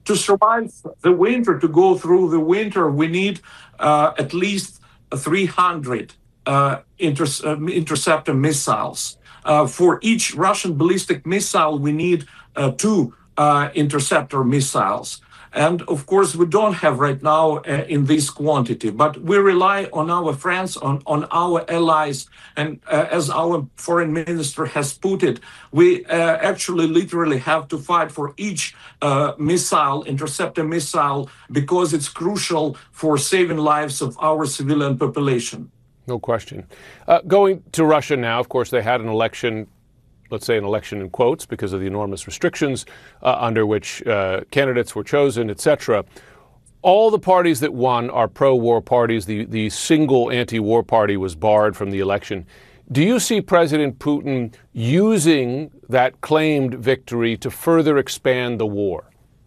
to survive the winter, to go through the winter, we need at least 300 interceptor missiles. For each Russian ballistic missile, we need two interceptor missiles. And of course, we don't have right now in this quantity, but we rely on our friends, on our allies. And as our foreign minister has put it, we actually literally have to fight for each missile, interceptor missile, because it's crucial for saving lives of our civilian population. No question. Going to Russia now, of course, they had an election, let's say an election in quotes, because of the enormous restrictions under which candidates were chosen, etc. All the parties that won are pro-war parties. The single anti-war party was barred from the election. Do you see President Putin using that claimed victory to further expand the war?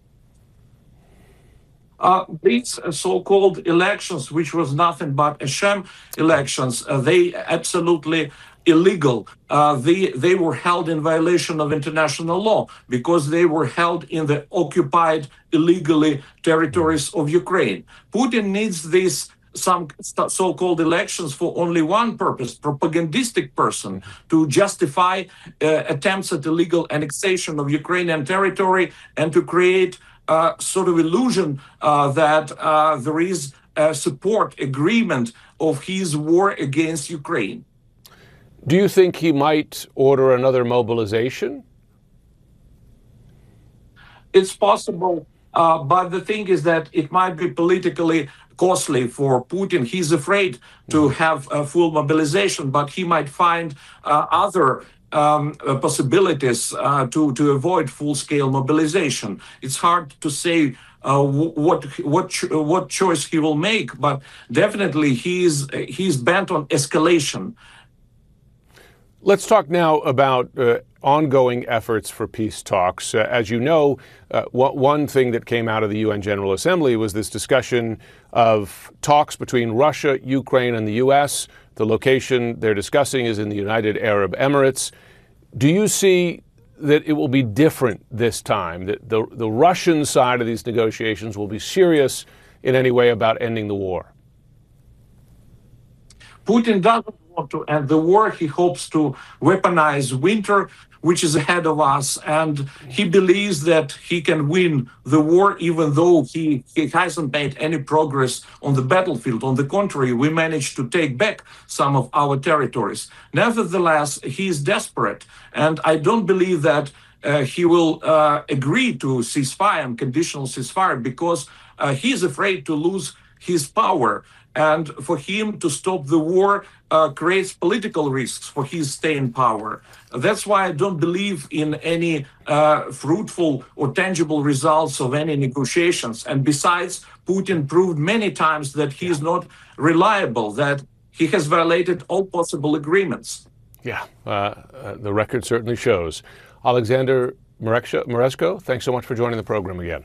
These so-called elections, which was nothing but a sham elections, they absolutely illegal. They were held in violation of international law because they were held in the occupied illegally territories of Ukraine. Putin needs these some so-called elections for only one purpose, propagandistic person, to justify attempts at illegal annexation of Ukrainian territory and to create sort of illusion that there is a support agreement of his war against Ukraine. Do you think he might order another mobilization? It's possible, but the thing is that it might be politically costly for Putin. He's afraid to have a full mobilization, but he might find other possibilities to avoid full-scale mobilization. It's hard to say what choice he will make, but definitely he's bent on escalation. Let's talk now about ongoing efforts for peace talks. As you know, one thing that came out of the UN General Assembly was this discussion of talks between Russia, Ukraine, and the U.S. The location they're discussing is in the United Arab Emirates. Do you see that it will be different this time, that the Russian side of these negotiations will be serious in any way about ending the war? Putin doesn't want to end the war. He hopes to weaponize winter, which is ahead of us. And he believes that he can win the war, even though he hasn't made any progress on the battlefield. On the contrary, we managed to take back some of our territories. Nevertheless, he is desperate. And I don't believe that he will agree to ceasefire, unconditional ceasefire, because he's afraid to lose his power. And for him to stop the war creates political risks for his stay in power. That's why I don't believe in any fruitful or tangible results of any negotiations. And besides, Putin proved many times that he is not reliable, that he has violated all possible agreements. Yeah, the record certainly shows. Alexander Mereshko, thanks so much for joining the program again.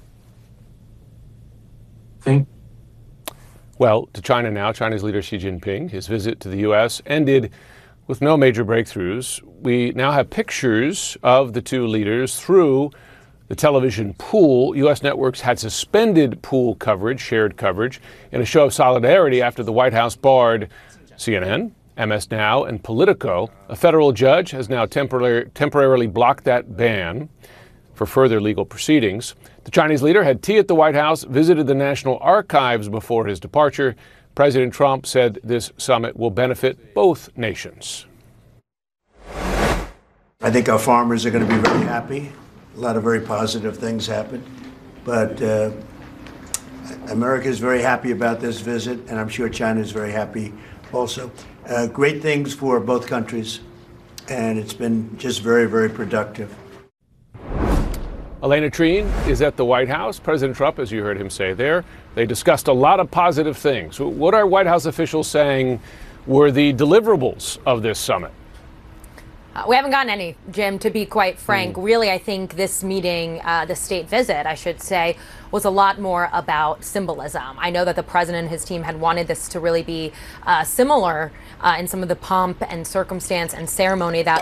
Thank you. Well, to China now, China's leader Xi Jinping, his visit to the U.S. ended with no major breakthroughs. We now have pictures of the two leaders through the television pool. U.S. networks had suspended pool coverage, shared coverage, in a show of solidarity after the White House barred CNN, MS Now, and Politico. A federal judge has now temporarily blocked that ban for further legal proceedings. The Chinese leader had tea at the White House, visited the National Archives before his departure. President Trump said this summit will benefit both nations. I think our farmers are going to be very happy. A lot of very positive things happened. But America is very happy about this visit, and I'm sure China is very happy also. Great things for both countries, and it's been just very, very productive. Elena Treen is at the White House. President Trump, as you heard him say there, they discussed a lot of positive things. What are White House officials saying were the deliverables of this summit? We haven't gotten any, Jim, to be quite frank. Really, I think this meeting, the state visit, I should say, was a lot more about symbolism. I know that the president and his team had wanted this to really be similar in some of the pomp and circumstance and ceremony that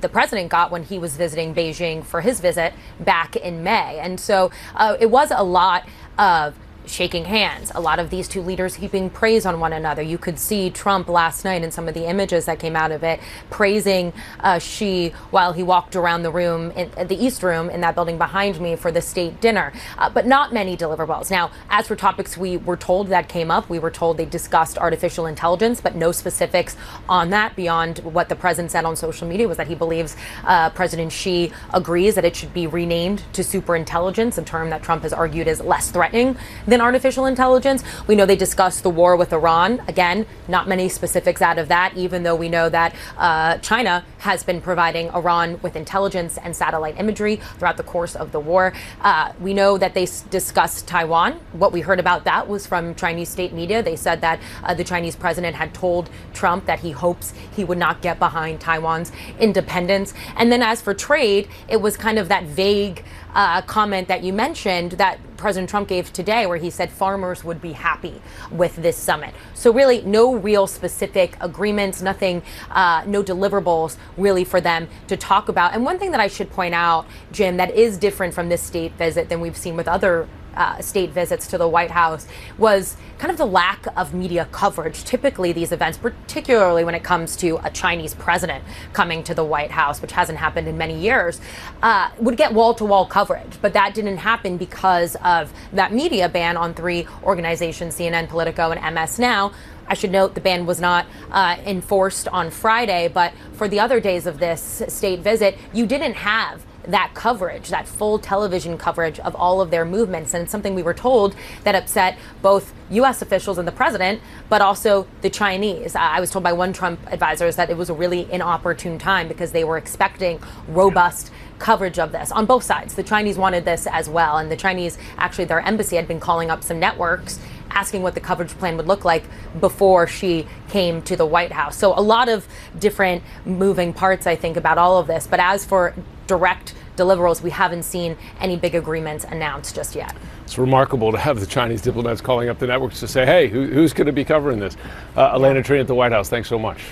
the president got when he was visiting Beijing for his visit back in May. And so it was a lot of shaking hands, a lot of these two leaders heaping praise on one another. You could see Trump last night in some of the images that came out of it, praising Xi while he walked around the room, in the East Room in that building behind me for the state dinner, but not many deliverables. Now, as for topics we were told that came up, we were told they discussed artificial intelligence, but no specifics on that beyond what the president said on social media was that he believes President Xi agrees that it should be renamed to superintelligence, a term that Trump has argued is less threatening than artificial intelligence. We know they discussed the war with Iran. Again, not many specifics out of that, even though we know that China has been providing Iran with intelligence and satellite imagery throughout the course of the war. We know that they discussed Taiwan. What we heard about that was from Chinese state media. They said that the Chinese president had told Trump that he hopes he would not get behind Taiwan's independence. And then as for trade, it was kind of that vague comment that you mentioned that President Trump gave today, where he said farmers would be happy with this summit. So really no real specific agreements, nothing, no deliverables really for them to talk about. And one thing that I should point out, Jim, that is different from this state visit than we've seen with other state visits to the White House was kind of the lack of media coverage. Typically these events, particularly when it comes to a Chinese president coming to the White House, which hasn't happened in many years, would get wall-to-wall coverage. But that didn't happen because of that media ban on three organizations, CNN, Politico, and MS Now. I should note the ban was not enforced on Friday, but for the other days of this state visit, you didn't have that coverage, that full television coverage of all of their movements. And it's something we were told that upset both U.S. officials and the president, but also the Chinese. I was told by one Trump advisor that it was a really inopportune time because they were expecting robust coverage of this on both sides. The Chinese wanted this as well. And the Chinese, actually, their embassy had been calling up some networks asking what the coverage plan would look like before she came to the White House. So a lot of different moving parts, I think, about all of this. But as for direct deliverables, we haven't seen any big agreements announced just yet. It's remarkable to have the Chinese diplomats calling up the networks to say, hey, who's going to be covering this? Elena Trian at the White House, thanks so much.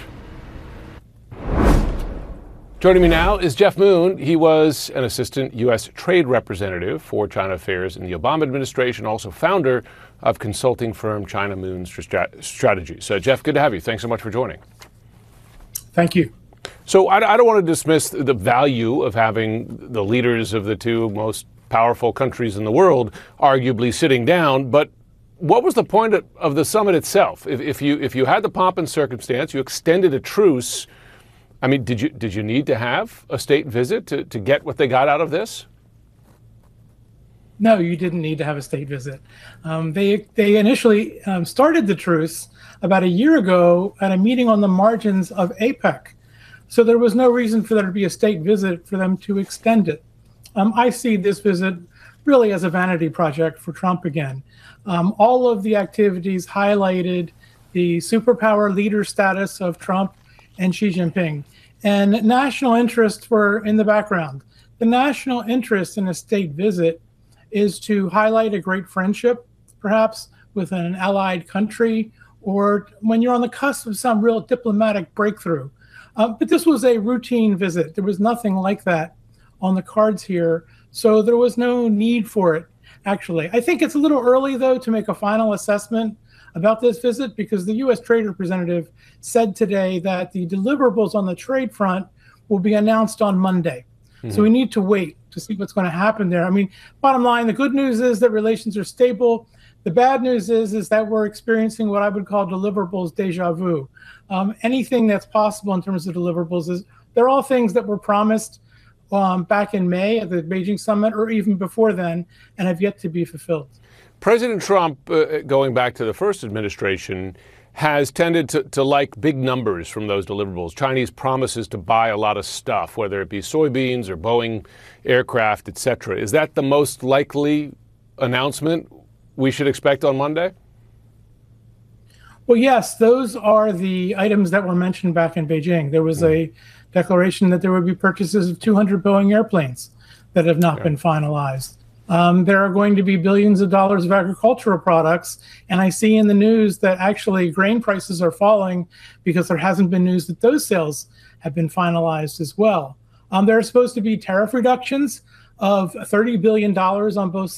Joining me now is Jeff Moon. He was an assistant U.S. trade representative for China affairs in the Obama administration, also founder of consulting firm China Moon Strategies. Jeff, good to have you. Thanks so much for joining. Thank you. So I don't want to dismiss the value of having the leaders of the two most powerful countries in the world arguably sitting down, but what was the point of the summit itself? If you had the pomp and circumstance, you extended a truce. I mean, did you need to have a state visit to get what they got out of this? No, you didn't need to have a state visit. They initially started the truce about a year ago at a meeting on the margins of APEC. So there was no reason for there to be a state visit for them to extend it. I see this visit really as a vanity project for Trump again. All of the activities highlighted the superpower leader status of Trump and Xi Jinping, and national interests were in the background. The national interest in a state visit is to highlight a great friendship, perhaps with an allied country, or when you're on the cusp of some real diplomatic breakthrough. But this was a routine visit. There was nothing like that on the cards here, so there was no need for it, actually. I think it's a little early, though, to make a final assessment about this visit, because the U.S. Trade Representative said today that the deliverables on the trade front will be announced on Monday. Mm-hmm. So we need to wait to see what's going to happen there. I mean, bottom line, the good news is that relations are stable. The bad news is that we're experiencing what I would call deliverables deja vu. Anything that's possible in terms of deliverables they're all things that were promised back in May at the Beijing summit or even before then and have yet to be fulfilled. President Trump, going back to the first administration, has tended to like big numbers from those deliverables. Chinese promises to buy a lot of stuff, whether it be soybeans or Boeing aircraft, et cetera. Is that the most likely announcement we should expect on Monday? Well, yes, those are the items that were mentioned back in Beijing. There was a declaration that there would be purchases of 200 Boeing airplanes that have not been finalized. There are going to be billions of dollars of agricultural products. And I see in the news that actually grain prices are falling because there hasn't been news that those sales have been finalized as well. There are supposed to be tariff reductions of $30 billion on both